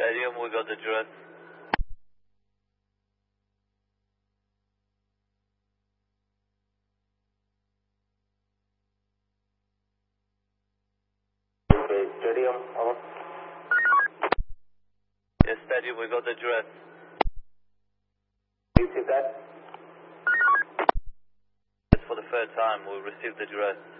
Stadium, we got the address. Okay, Stadium, over. Yes, Stadium, we got the address. Is that? It's for the third time, we received the address.